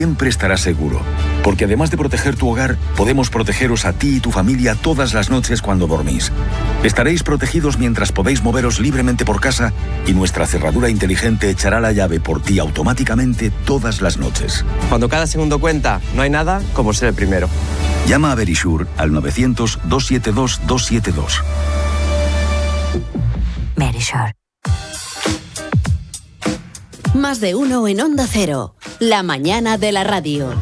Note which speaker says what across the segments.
Speaker 1: siempre estarás seguro. Porque además de proteger tu hogar, podemos protegeros a ti y tu familia todas las noches cuando dormís. Estaréis protegidos mientras podéis moveros libremente por casa y nuestra cerradura inteligente echará la llave por ti automáticamente todas las noches.
Speaker 2: Cuando cada segundo cuenta, no hay nada como ser el primero.
Speaker 1: Llama a Verisure al 900-272-272.
Speaker 3: Verisure. Más de uno en Onda Cero. La mañana de la radio.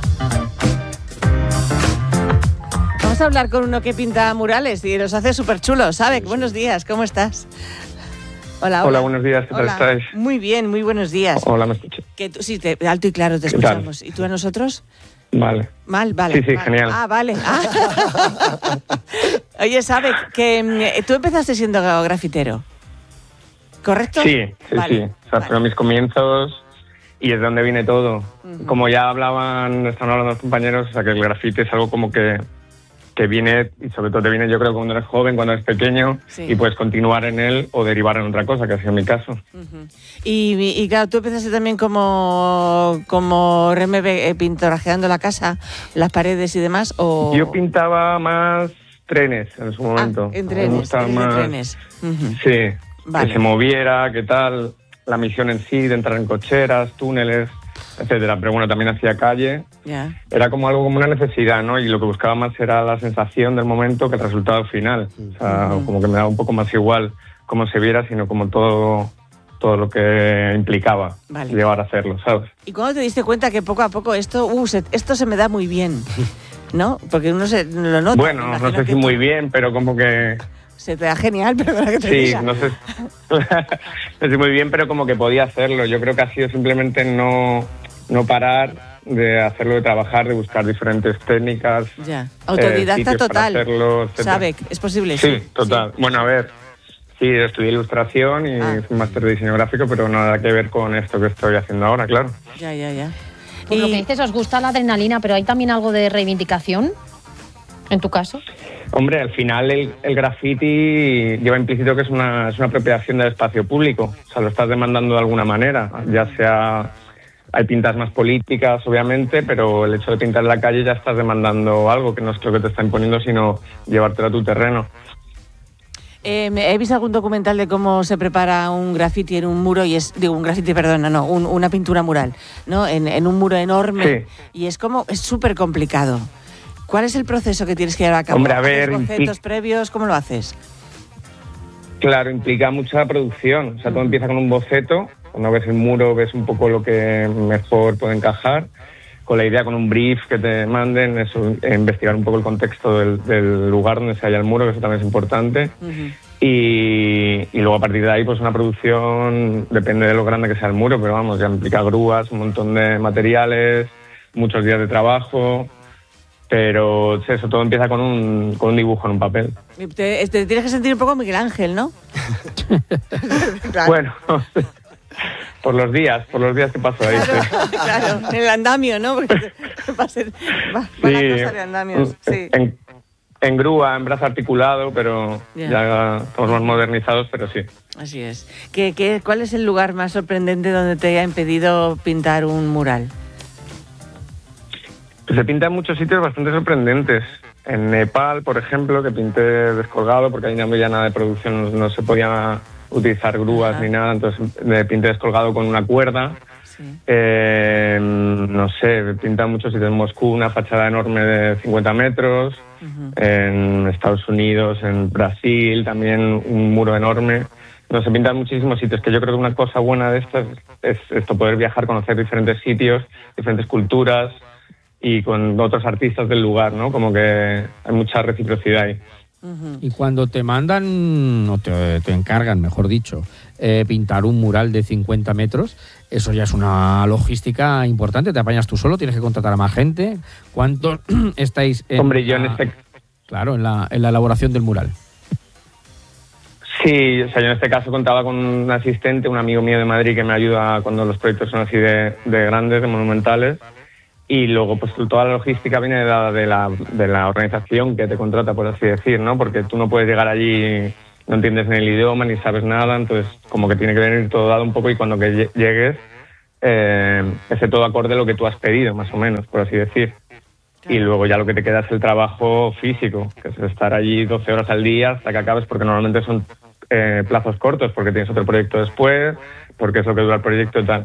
Speaker 4: Vamos a hablar con uno que pinta murales y los hace súper chulos. Sabek, buenos días, ¿cómo estás? Hola, hola.
Speaker 5: Hola, buenos días, ¿qué tal estáis?
Speaker 4: Muy bien, muy buenos días.
Speaker 5: Hola, ¿me escuchas?
Speaker 4: Sí, alto y claro te escuchamos. ¿Y tú a nosotros?
Speaker 5: Vale.
Speaker 4: Vale.
Speaker 5: Sí,
Speaker 4: vale.
Speaker 5: genial.
Speaker 4: Vale. Oye, Sabek, que tú empezaste siendo grafitero, ¿correcto?
Speaker 5: Sí.
Speaker 4: Vale.
Speaker 5: O sea, fueron mis comienzos y es de donde viene todo. Como ya estaban hablando los compañeros, o sea, que el grafite es algo como que viene, y sobre todo te viene, yo creo, cuando eres joven, cuando eres pequeño,
Speaker 4: sí.
Speaker 5: Y puedes continuar en él o derivar en otra cosa, que ha sido mi caso.
Speaker 4: Y claro, tú empezaste también como pintorajeando la casa, las paredes y demás, ¿o...?
Speaker 5: Yo pintaba más trenes en su momento.
Speaker 4: En trenes.
Speaker 5: Sí,
Speaker 4: vale.
Speaker 5: Que se moviera, qué tal, la misión en sí, de entrar en cocheras, túneles, etcétera. Pero bueno, también hacía calle.
Speaker 4: Yeah.
Speaker 5: Era como algo, como una necesidad, ¿no? Y lo que buscaba más era la sensación del momento que el resultado final. O sea, como que me daba un poco más igual cómo se viera, sino como todo lo que implicaba llevar a hacerlo, ¿sabes?
Speaker 4: ¿Y cuándo te diste cuenta que poco a poco esto se me da muy bien, ¿no? Porque uno lo nota.
Speaker 5: Bueno, no sé si muy bien, pero como que...
Speaker 4: Se te da genial, pero para que te diga.
Speaker 5: Sí, no sé muy bien, pero como que podía hacerlo. Yo creo que ha sido simplemente no parar de hacerlo, de trabajar, de buscar diferentes técnicas.
Speaker 4: Ya, autodidacta total.
Speaker 5: ¿Sabes?
Speaker 4: ¿Es posible?
Speaker 5: Sí, total. Sí. Bueno, a ver, sí, estudié ilustración y hice un máster de diseño gráfico, pero nada que ver con esto que estoy haciendo ahora, claro.
Speaker 4: Ya.
Speaker 6: Por lo que dices, os gusta la adrenalina, pero ¿hay también algo de reivindicación en tu caso?
Speaker 5: Hombre, al final el graffiti lleva implícito que es una apropiación del espacio público. O sea, lo estás demandando de alguna manera, ya sea... Hay pintas más políticas, obviamente, pero el hecho de pintar en la calle ya estás demandando algo que no es lo que te está imponiendo, sino llevártelo a tu terreno.
Speaker 4: He visto algún documental de cómo se prepara un graffiti en un muro, una pintura mural, ¿no? En un muro enorme. Sí. Y es súper complicado. ¿Cuál es el proceso que tienes que llevar a cabo?
Speaker 5: Hombre, a ver,
Speaker 4: ¿Haces bocetos previos? ¿Cómo lo haces?
Speaker 5: Claro, implica mucha producción. O sea, todo empieza con un boceto. Cuando ves el muro, ves un poco lo que mejor puede encajar. Con la idea, con un brief que te manden, eso, investigar un poco el contexto del lugar donde se halla el muro, que eso también es importante. Y luego a partir de ahí, pues una producción, depende de lo grande que sea el muro, pero vamos, ya implica grúas, un montón de materiales, muchos días de trabajo. Pero eso todo empieza con un dibujo en un papel.
Speaker 4: Te tienes que sentir un poco Miguel Ángel, ¿no?
Speaker 5: Claro. Bueno, por los días que paso ahí.
Speaker 4: Claro, en el andamio, ¿no? Porque va a cosa de andamios. Sí.
Speaker 5: En grúa, en brazo articulado, pero ya estamos más modernizados, pero sí.
Speaker 4: Así es. ¿Cuál es el lugar más sorprendente donde te haya impedido pintar un mural?
Speaker 5: Se pinta en muchos sitios bastante sorprendentes. En Nepal, por ejemplo, que pinté descolgado, porque ahí no había nada de producción, no se podía utilizar grúas ni nada, entonces pinté descolgado con una cuerda. Sí. No sé, pinté en muchos sitios. En Moscú, una fachada enorme de 50 metros. En Estados Unidos, en Brasil, también un muro enorme. No, se pinta en muchísimos sitios, que yo creo que una cosa buena de esto es esto, poder viajar, conocer diferentes sitios, diferentes culturas, y con otros artistas del lugar, ¿no? Como que hay mucha reciprocidad ahí.
Speaker 7: Y cuando te mandan, o te encargan, mejor dicho, pintar un mural de 50 metros, eso ya es una logística importante. ¿Te apañas tú solo? ¿Tienes que contratar a más gente? ¿Cuántos estáis Claro, en la elaboración del mural?
Speaker 5: Sí, o sea, yo en este caso contaba con un asistente, un amigo mío de Madrid que me ayuda cuando los proyectos son así de grandes, de monumentales. Y luego, pues toda la logística viene dada de la organización que te contrata, por así decir, ¿no? Porque tú no puedes llegar allí, no entiendes ni el idioma, ni sabes nada, entonces como que tiene que venir todo dado un poco y cuando que llegues, ese todo acorde a lo que tú has pedido, más o menos, por así decir. Y luego ya lo que te queda es el trabajo físico, que es estar allí 12 horas al día hasta que acabes, porque normalmente son plazos cortos, porque tienes otro proyecto después, porque es lo que dura el proyecto y tal.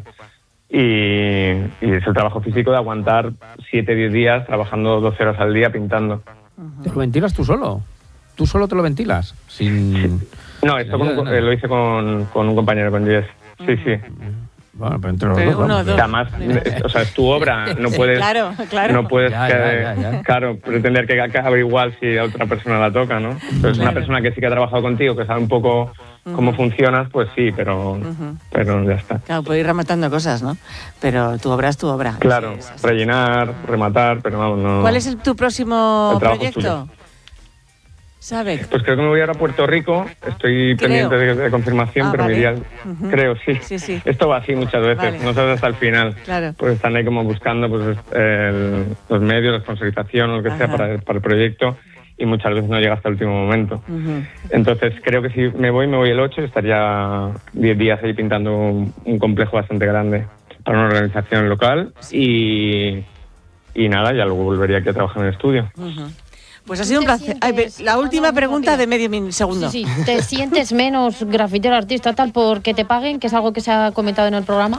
Speaker 5: Y es el trabajo físico de aguantar 7-10 días trabajando 12 horas al día pintando.
Speaker 7: ¿Te lo ventilas tú solo? ¿Tú solo te lo ventilas? Sin...
Speaker 5: No, esto lo hice con un compañero, con Jess. Sí, sí.
Speaker 7: Bueno, pero entre los dos.
Speaker 5: Además, o sea, es tu obra, no puedes,
Speaker 4: claro.
Speaker 5: no puedes
Speaker 7: Ya.
Speaker 5: Claro, pretender que acabe igual si a otra persona la toca, ¿no? Entonces, una persona que sí que ha trabajado contigo, que sabe un poco cómo funcionas, pues sí, pero ya está.
Speaker 4: Claro, puede ir rematando cosas, ¿no? Pero tu obra es tu obra.
Speaker 5: Claro, rellenar, rematar, pero vamos, no...
Speaker 4: ¿Cuál es tu próximo proyecto? ¿Sabe?
Speaker 5: Pues creo que me voy ahora a Puerto Rico. Estoy pendiente de confirmación, pero
Speaker 4: vale.
Speaker 5: me iría... Creo, sí.
Speaker 4: Sí.
Speaker 5: Esto va así muchas veces,
Speaker 4: Vale.
Speaker 5: no sabes hasta el final.
Speaker 4: Claro.
Speaker 5: Pues están ahí como buscando pues los medios, la sponsorización o lo que sea para el proyecto, y muchas veces no llega hasta el último momento. Entonces creo que si me voy el 8 y estaría 10 días ahí pintando un complejo bastante grande para una organización local y nada, ya luego volvería aquí a trabajar en el estudio.
Speaker 4: Pues ha sido un placer. La última pregunta de medio segundo.
Speaker 6: Sí. ¿Te sientes menos grafitero, artista, tal, porque te paguen, que es algo que se ha comentado en el programa?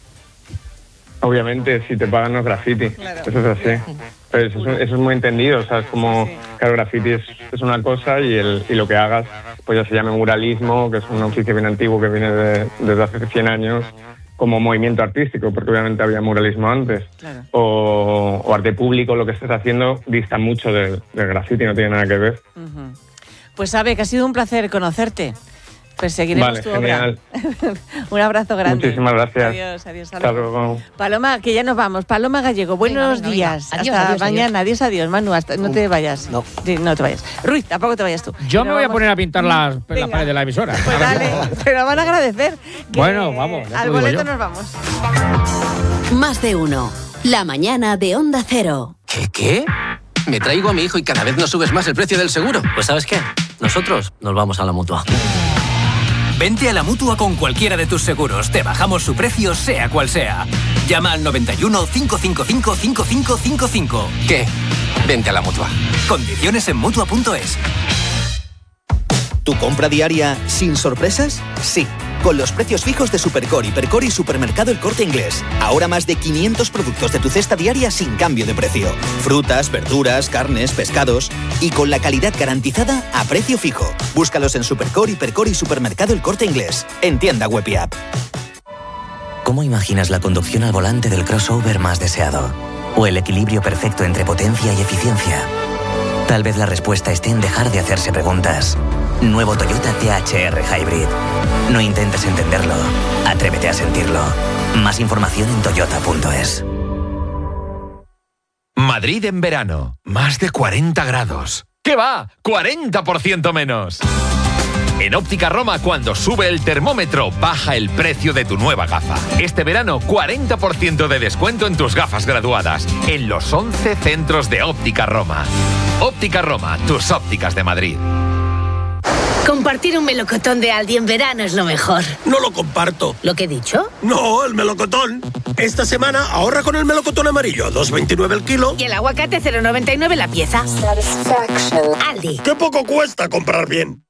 Speaker 5: Obviamente, si te pagan no es graffiti. Claro. Eso es así. Pero eso es muy entendido. O sea, es como, claro, graffiti es una cosa y lo que hagas, pues ya se llama muralismo, que es un oficio bien antiguo que viene desde hace 100 años, como movimiento artístico, porque obviamente había muralismo antes. Claro. O arte público, lo que estés haciendo dista mucho del graffiti, no tiene nada que ver.
Speaker 4: Pues sabe que ha sido un placer conocerte. Pues seguiremos tu
Speaker 5: genial.
Speaker 4: obra. Un abrazo grande.
Speaker 5: Muchísimas gracias.
Speaker 4: Adiós.
Speaker 5: Hasta luego.
Speaker 4: Paloma, que ya nos vamos. Paloma Gallego, buenos días.
Speaker 6: Venga.
Speaker 4: Hasta mañana. Adiós, Manu. No te vayas.
Speaker 2: No.
Speaker 4: Sí, no te vayas. Ruiz, tampoco te vayas tú.
Speaker 7: Yo me voy a poner a pintar la pared de la emisora.
Speaker 4: Pues dale, pero van a agradecer.
Speaker 7: Bueno, vamos.
Speaker 4: Al boleto nos vamos.
Speaker 3: Más de uno. La mañana de Onda Cero.
Speaker 8: ¿Qué? Me traigo a mi hijo y cada vez nos subes más el precio del seguro. Pues ¿sabes qué? Nosotros nos vamos a la Mutua.
Speaker 9: Vente a la Mutua con cualquiera de tus seguros. Te bajamos su precio, sea cual sea. Llama al 91 555 5555.
Speaker 8: ¿Qué? Vente a la Mutua.
Speaker 9: Condiciones en Mutua.es.
Speaker 10: ¿Tu compra diaria sin sorpresas? Sí, con los precios fijos de Supercore, Hipercor y Supermercado El Corte Inglés. Ahora más de 500 productos de tu cesta diaria sin cambio de precio. Frutas, verduras, carnes, pescados y con la calidad garantizada a precio fijo. Búscalos en Supercore, Hipercor y Supermercado El Corte Inglés. En tienda web y app.
Speaker 11: ¿Cómo imaginas la conducción al volante del crossover más deseado? ¿O el equilibrio perfecto entre potencia y eficiencia? Tal vez la respuesta esté en dejar de hacerse preguntas. Nuevo Toyota THR Hybrid. No intentes entenderlo, atrévete a sentirlo. Más información en toyota.es.
Speaker 12: Madrid en verano, más de 40 grados. ¿Qué va? 40% menos. En Óptica Roma, cuando sube el termómetro, baja el precio de tu nueva gafa. Este verano, 40% de descuento en tus gafas graduadas, en los 11 centros de Óptica Roma. Óptica Roma, tus ópticas de Madrid.
Speaker 13: Compartir un melocotón de Aldi en verano es lo mejor.
Speaker 14: No lo comparto.
Speaker 13: ¿Lo que he dicho?
Speaker 14: No, el melocotón. Esta semana ahorra con el melocotón amarillo, 2,29 el kilo.
Speaker 13: Y el aguacate 0,99 la pieza. Aldi.
Speaker 14: ¡Qué poco cuesta comprar bien!